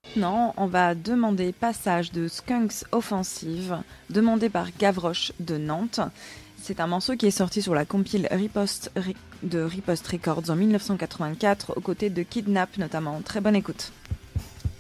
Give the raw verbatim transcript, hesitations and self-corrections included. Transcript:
Maintenant, on va demander passage de Skunks Offensive, demandé par Gavroche de Nantes. C'est un morceau qui est sorti sur la compile Riposte de Riposte Records en mille neuf cent quatre-vingt-quatre, aux côtés de Kidnap notamment. Très bonne écoute.